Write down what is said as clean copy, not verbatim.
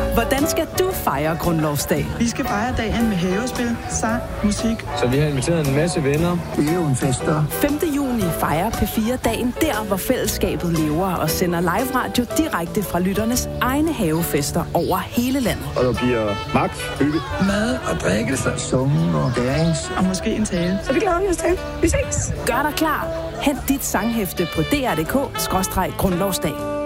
Hvordan skal du fejre Grundlovsdag? Vi skal fejre dagen med havespil, sang, musik. Så vi har inviteret en masse venner. Det er jo en fester. 5. juni fejrer P4 dagen der, hvor fællesskabet lever og sender live radio direkte fra lytternes egne havefester over hele landet. Og der bliver max, hygge, Mad og drikkelse. Summen og dance. Og måske en tale. Så det glæder vi os til. Vi ses. Gør dig klar. Hent dit sanghæfte på dr.dk/grundlovsdag.